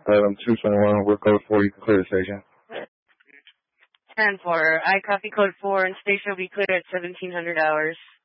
Item 221, with code 4, you can clear the station. 10-4. I copy code 4 and station will be cleared at 1700 hours.